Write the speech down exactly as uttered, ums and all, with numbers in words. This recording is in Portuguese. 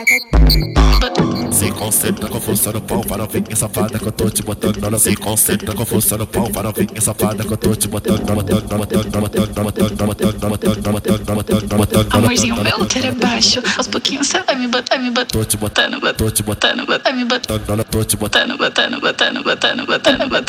Se concentra com força no pau, para vir safada que eu tô te botando. Ela se concentra com força no pau, para vir safada que eu tô te botando. Botando, botando, botando, botando, botando, botando, botando, botando, botando. Amorzinho, meu útero é baixo. Aos pouquinhos você vai me botando, me botando, tô te botando, botando, tô te botando, botando, botando, me botando, tô te botando, botando, botando, botando, botando, botando, botando.